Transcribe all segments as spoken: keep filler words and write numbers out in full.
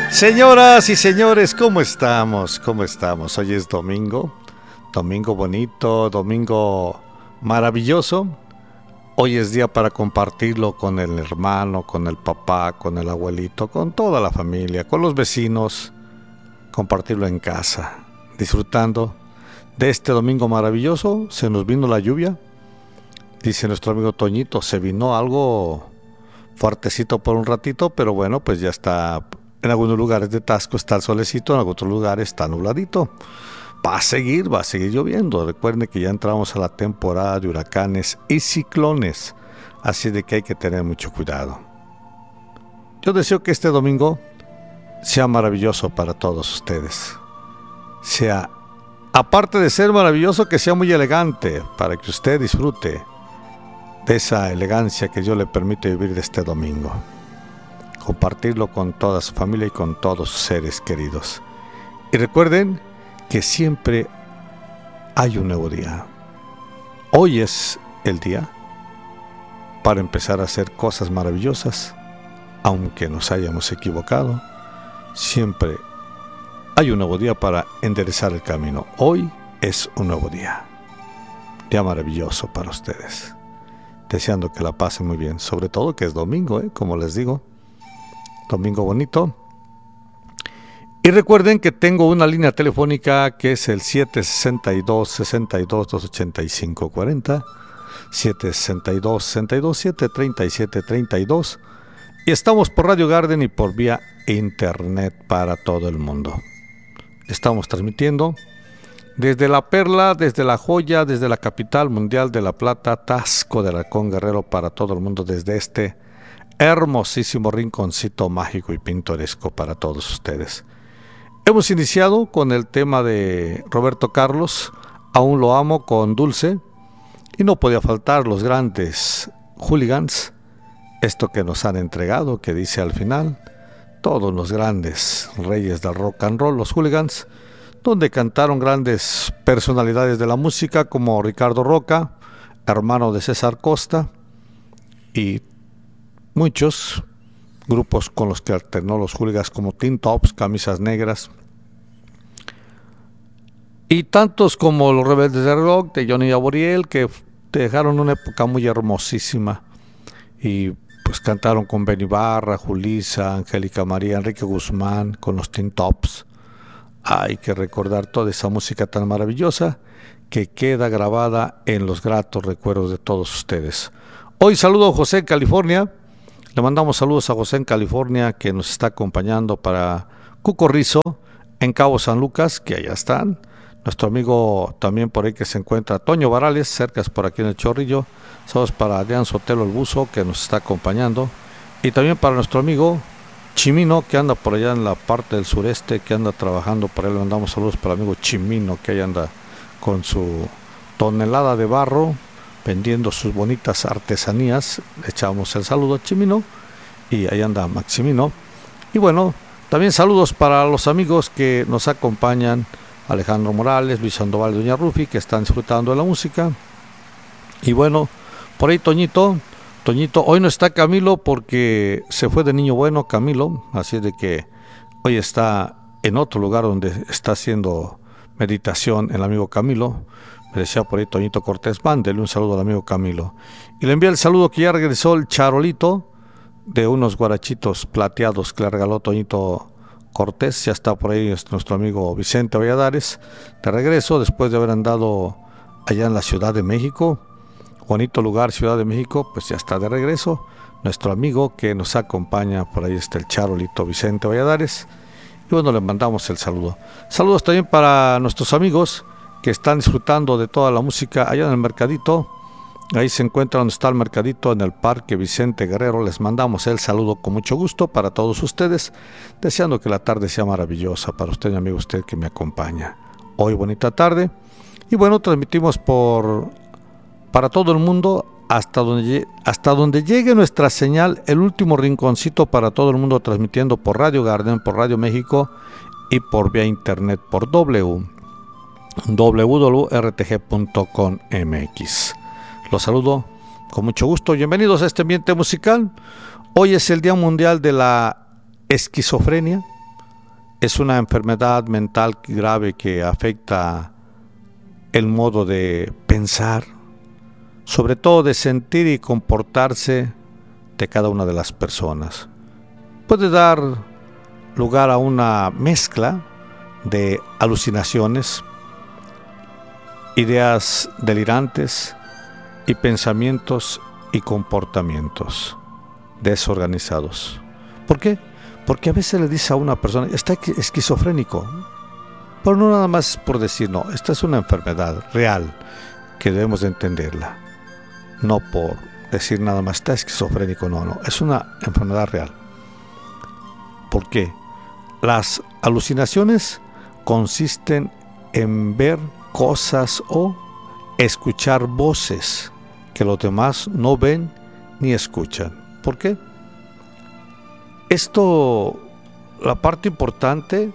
Señoras y señores, ¿cómo estamos? ¿Cómo estamos? Hoy es domingo, domingo bonito, domingo maravilloso. Hoy es día para compartirlo con el hermano, con el papá, con el abuelito, con toda la familia, con los vecinos, compartirlo en casa, disfrutando de este domingo maravilloso. Se nos vino la lluvia, dice nuestro amigo Toñito, se vino algo fuertecito por un ratito, pero bueno, pues ya está. En algunos lugares de Tasco está el solecito, en otros lugares está nubladito. Va a seguir, va a seguir lloviendo. Recuerden que ya entramos a la temporada de huracanes y ciclones, así de que hay que tener mucho cuidado. Yo deseo que este domingo sea maravilloso para todos ustedes. Sea, aparte de ser maravilloso, que sea muy elegante, para que usted disfrute de esa elegancia que Dios le permite vivir de este domingo. Compartirlo con toda su familia y con todos sus seres queridos. Y recuerden que siempre hay un nuevo día. Hoy es el día para empezar a hacer cosas maravillosas, aunque nos hayamos equivocado. Siempre hay un nuevo día para enderezar el camino. Hoy es un nuevo día. Día maravilloso para ustedes. Deseando que la pasen muy bien, sobre todo que es domingo, ¿eh? Como les digo. Domingo bonito. Y recuerden que tengo una línea telefónica que es el siete sesenta y dos, sesenta y dos, doscientos ochenta y cinco cuarenta, siete sesenta y dos, sesenta y dos, setecientos treinta y siete treinta y dos, y estamos por Radio Garden y por vía internet para todo el mundo. Estamos transmitiendo desde La Perla, desde La Joya, desde la capital mundial de La Plata, Tasco de Alarcón, Guerrero, para todo el mundo, desde este hermosísimo rinconcito mágico y pintoresco para todos ustedes. Hemos iniciado con el tema de Roberto Carlos, Aún lo amo, con Dulce, y no podía faltar los grandes Hooligans, esto que nos han entregado, que dice al final, todos los grandes reyes del rock and roll, los Hooligans, donde cantaron grandes personalidades de la música como Ricardo Roca, hermano de César Costa, y muchos grupos con los que alternó los Hooligans como Tin Tops, Camisas Negras, y tantos como los Rebeldes de Rock de Johnny Laboriel, que dejaron una época muy hermosísima y pues cantaron con Benny Barra, Julissa, Angélica María, Enrique Guzmán, con los Tin Tops. Hay que recordar toda esa música tan maravillosa que queda grabada en los gratos recuerdos de todos ustedes. Hoy saludo a José en California. Le mandamos saludos a José en California, que nos está acompañando para Cucorrizo, en Cabo San Lucas, que allá están. Nuestro amigo también por ahí que se encuentra, Toño Varales, cerca por aquí en el Chorrillo. Saludos para Adrián Sotelo el Buzo, que nos está acompañando. Y también para nuestro amigo Chimino, que anda por allá en la parte del sureste, que anda trabajando. Por ahí le mandamos saludos para el amigo Chimino, que ahí anda con su tonelada de barro, vendiendo sus bonitas artesanías. Le echamos el saludo a Chimino y ahí anda Maximino. Y bueno, también saludos para los amigos que nos acompañan, Alejandro Morales, Luis Sandoval y Doña Rufi, que están disfrutando de la música. Y bueno, por ahí Toñito, Toñito, hoy no está Camilo porque se fue de niño bueno Camilo, así de que hoy está en otro lugar donde está haciendo meditación el amigo Camilo. Me decía por ahí Toñito Cortés, mándele un saludo al amigo Camilo. Y le envía el saludo que ya regresó el charolito de unos guarachitos plateados que le regaló Toñito Cortés. Ya está por ahí nuestro amigo Vicente Valladares, de regreso después de haber andado allá en la Ciudad de México. Bonito lugar, Ciudad de México, pues ya está de regreso. Nuestro amigo que nos acompaña, por ahí está el charolito Vicente Valladares. Y bueno, le mandamos el saludo. Saludos también para nuestros amigos que están disfrutando de toda la música allá en el mercadito. Ahí se encuentra donde está el mercadito, en el Parque Vicente Guerrero. Les mandamos el saludo con mucho gusto para todos ustedes, deseando que la tarde sea maravillosa para usted, mi amigo, usted que me acompaña. Hoy bonita tarde. Y bueno, transmitimos por para todo el mundo hasta donde, hasta donde llegue nuestra señal, el último rinconcito para todo el mundo, transmitiendo por Radio Garden, por Radio México y por vía internet por w w w punto r t g punto com m x. Los saludo con mucho gusto. Bienvenidos a este ambiente musical. Hoy es el Día Mundial de la Esquizofrenia. es una enfermedad mental grave que afecta el modo de pensar, sobre todo de sentir y comportarse de cada una de las personas. Puede dar lugar a una mezcla de alucinaciones, ideas delirantes y pensamientos y comportamientos desorganizados. ¿Por qué? Porque a veces le dice a una persona, está esquizofrénico, pero no nada más por decir, no, esta es una enfermedad real que debemos de entenderla, no por decir nada más, está esquizofrénico, no, no, es una enfermedad real. ¿Por qué? Las alucinaciones consisten en ver cosas o escuchar voces que los demás no ven ni escuchan. ¿Por qué? Esto, la parte importante,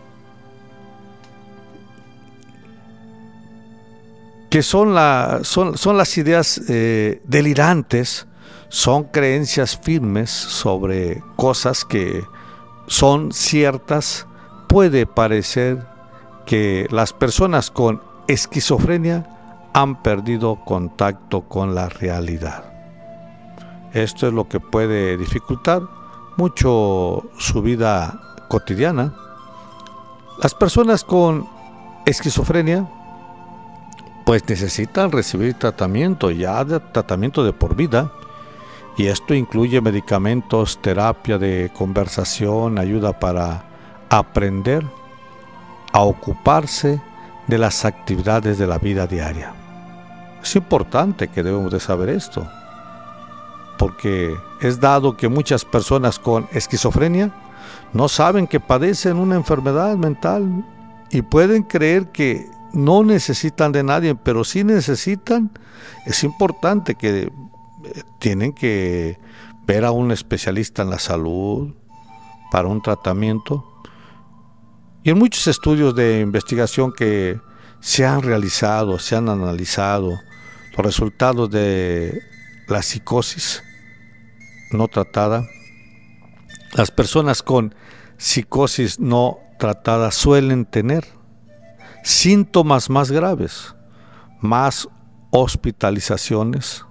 que son, la, son, son las ideas eh, delirantes, son creencias firmes sobre cosas que son ciertas. Puede parecer que las personas con esquizofrenia han perdido contacto con la realidad. Esto es lo que puede dificultar mucho su vida cotidiana. Las personas con esquizofrenia pues necesitan recibir tratamiento, ya de tratamiento de por vida, y esto incluye medicamentos, terapia de conversación, ayuda para aprender a ocuparse de las actividades de la vida diaria. Es importante que debemos de saber esto, porque es dado que muchas personas con esquizofrenia no saben que padecen una enfermedad mental y pueden creer que no necesitan de nadie, pero sí necesitan. Es importante que tienen que ver a un especialista en la salud para un tratamiento. Y en muchos estudios de investigación que se han realizado, se han analizado los resultados de la psicosis no tratada, las personas con psicosis no tratada suelen tener síntomas más graves, más hospitalizaciones,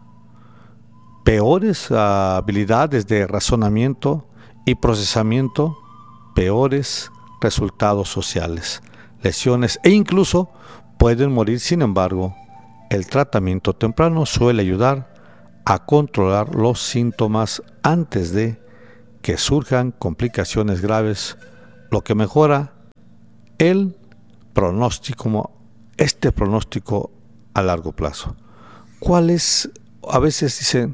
peores habilidades de razonamiento y procesamiento, peores resultados sociales, lesiones e incluso pueden morir. Sin embargo, el tratamiento temprano suele ayudar a controlar los síntomas antes de que surjan complicaciones graves, lo que mejora el pronóstico, este pronóstico a largo plazo. ¿Cuál es? A veces dicen,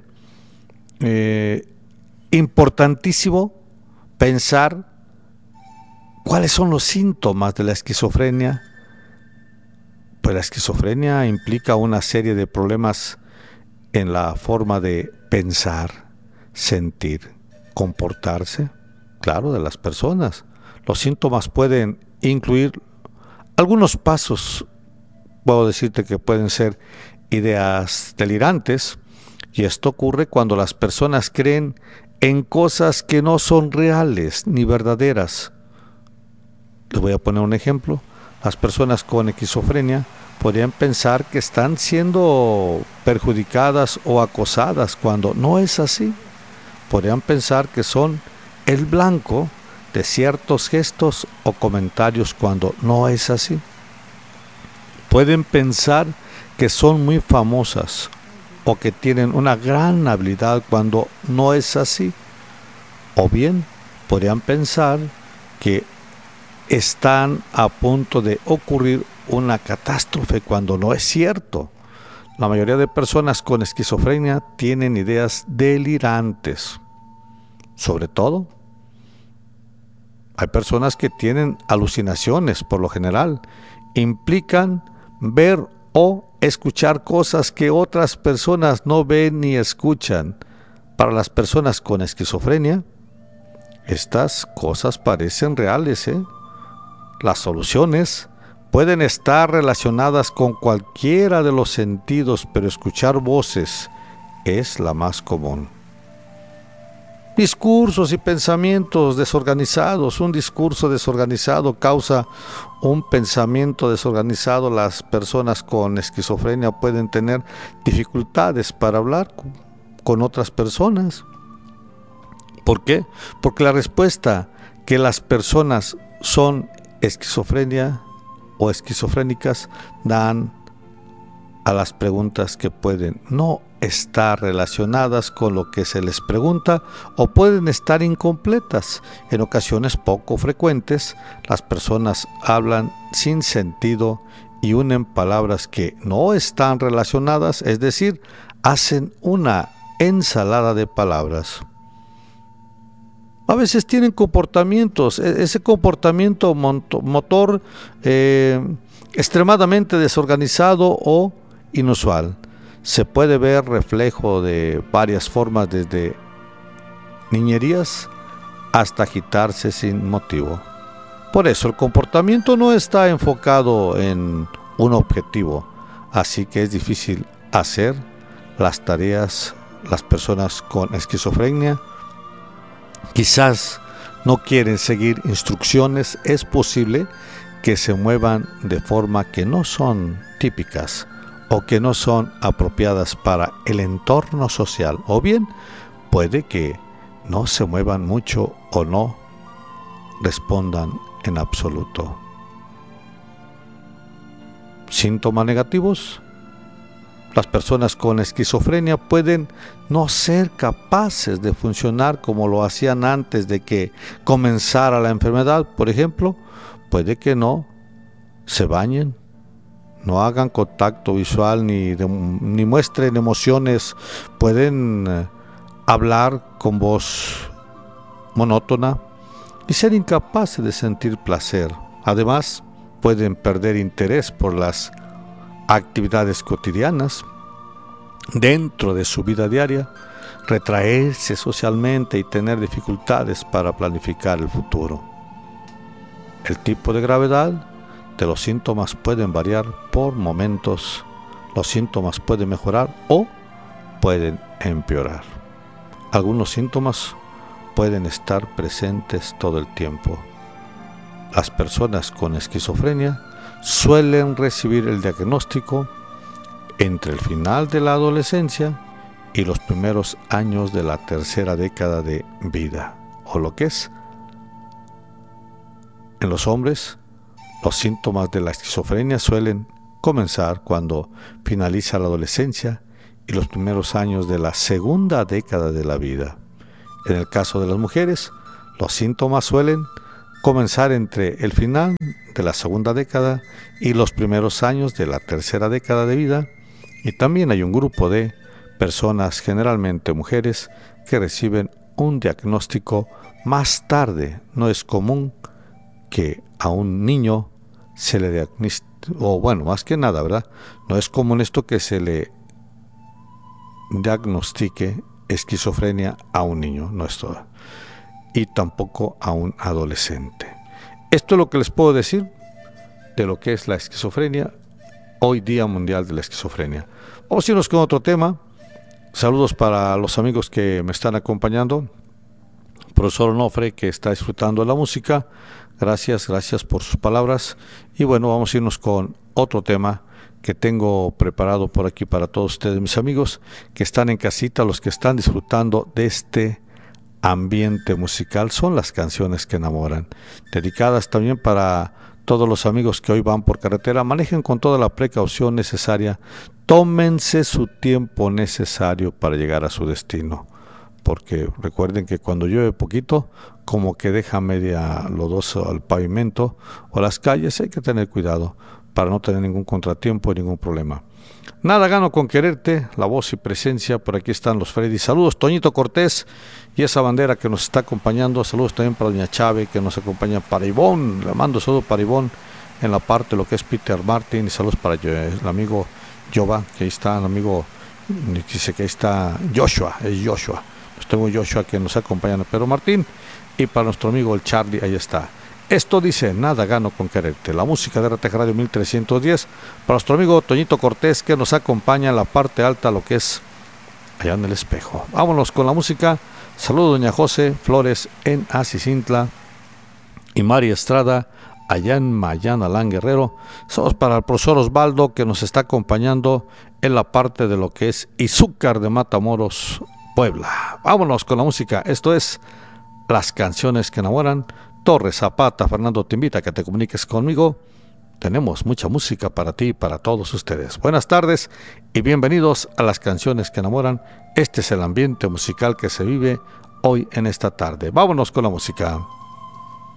eh, importantísimo pensar cuáles son los síntomas de la esquizofrenia. Pues la esquizofrenia implica una serie de problemas en la forma de pensar, sentir, comportarse, claro, de las personas. Los síntomas pueden incluir algunos pasos, puedo decirte que pueden ser ideas delirantes, y esto ocurre cuando las personas creen en cosas que no son reales ni verdaderas. Les voy a poner un ejemplo. Las personas con esquizofrenia podrían pensar que están siendo perjudicadas o acosadas cuando no es así. Podrían pensar que son el blanco de ciertos gestos o comentarios cuando no es así. Pueden pensar que son muy famosas o que tienen una gran habilidad cuando no es así. O bien podrían pensar que están a punto de ocurrir una catástrofe cuando no es cierto. La mayoría de personas con esquizofrenia tienen ideas delirantes. Sobre todo, hay personas que tienen alucinaciones, por lo general, implican ver o escuchar cosas que otras personas no ven ni escuchan. Para las personas con esquizofrenia, estas cosas parecen reales, ¿eh? Las soluciones pueden estar relacionadas con cualquiera de los sentidos, pero escuchar voces es la más común. discursos y pensamientos desorganizados. Un discurso desorganizado causa un pensamiento desorganizado. Las personas con esquizofrenia pueden tener dificultades para hablar con otras personas. ¿Por qué? Porque la respuesta que las personas son esquizofrenia o esquizofrénicas dan a las preguntas que pueden no estar relacionadas con lo que se les pregunta o pueden estar incompletas. En ocasiones poco frecuentes, las personas hablan sin sentido y unen palabras que no están relacionadas, es decir, hacen una ensalada de palabras. A veces tienen comportamientos, ese comportamiento motor eh, extremadamente desorganizado o inusual. Se puede ver reflejo de varias formas, desde niñerías hasta agitarse sin motivo. Por eso el comportamiento no está enfocado en un objetivo, así que es difícil hacer las tareas. Las personas con esquizofrenia quizás no quieren seguir instrucciones. Es posible que se muevan de forma que no son típicas o que no son apropiadas para el entorno social, o bien puede que no se muevan mucho o no respondan en absoluto. Síntomas negativos: las personas con esquizofrenia pueden no ser capaces de funcionar como lo hacían antes de que comenzara la enfermedad. Por ejemplo, puede que no se bañen, no hagan contacto visual ni, de, ni muestren emociones. Pueden eh, hablar con voz monótona y ser incapaces de sentir placer. Además, pueden perder interés por las actividades cotidianas dentro de su vida diaria, retraerse socialmente y tener dificultades para planificar el futuro. El tipo de gravedad de los síntomas pueden variar por momentos. Los síntomas pueden mejorar o pueden empeorar. Algunos síntomas pueden estar presentes todo el tiempo. Las personas con esquizofrenia suelen recibir el diagnóstico entre el final de la adolescencia y los primeros años de la tercera década de vida, o lo que es, en los hombres, los síntomas de la esquizofrenia suelen comenzar cuando finaliza la adolescencia y los primeros años de la segunda década de la vida. En el caso de las mujeres, los síntomas suelen comenzar entre el final de la segunda década y los primeros años de la tercera década de vida. Y también hay un grupo de personas, generalmente mujeres, que reciben un diagnóstico más tarde. No es común que a un niño se le diagnostique, o bueno, más que nada, ¿verdad? No es común esto que se le diagnostique esquizofrenia a un niño, no es todo. Y tampoco a un adolescente. Esto es lo que les puedo decir de lo que es la esquizofrenia, hoy Día Mundial de la Esquizofrenia. Vamos a irnos con otro tema. Saludos para los amigos que me están acompañando. Profesor Onofre, que está disfrutando de la música. Gracias, gracias por sus palabras. Y bueno, vamos a irnos con otro tema que tengo preparado por aquí para todos ustedes, mis amigos, que están en casita, los que están disfrutando de este ambiente musical. Son las canciones que enamoran, dedicadas también para todos los amigos que hoy van por carretera. Manejen con toda la precaución necesaria, tómense su tiempo necesario para llegar a su destino, porque recuerden que cuando llueve poquito, como que deja media lodoso al pavimento o las calles, hay que tener cuidado para no tener ningún contratiempo y ningún problema. Nada gano con quererte, la voz y presencia. Por aquí están los Freddy. Saludos, Toñito Cortés y esa bandera que nos está acompañando. Saludos también para doña Chávez, que nos acompaña, para Ivonne, le mando saludos para Ivonne en la parte de lo que es Peter Martin, y saludos para el amigo Jova, que ahí está, el amigo, dice que ahí está Joshua, es Joshua. Pues tengo Joshua que nos acompaña, pero Martín, y para nuestro amigo el Charlie, ahí está. Esto dice Nada gano con quererte, la música de R T G Radio mil trescientos diez, para nuestro amigo Toñito Cortés, que nos acompaña en la parte alta, lo que es allá en el espejo. Vámonos con la música Saludos doña José Flores en Acicintla y María Estrada allá en Mayanalán, Guerrero. Somos para el profesor Osvaldo, que nos está acompañando en la parte de lo que es Izúcar de Matamoros, Puebla. Vámonos con la música. Esto es Las Canciones que Enamoran. Torres Zapata, Fernando te invita a que te comuniques conmigo. Tenemos mucha música para ti y para todos ustedes. Buenas tardes y bienvenidos a Las Canciones que Enamoran. Este es el ambiente musical que se vive hoy en esta tarde. Vámonos con la música.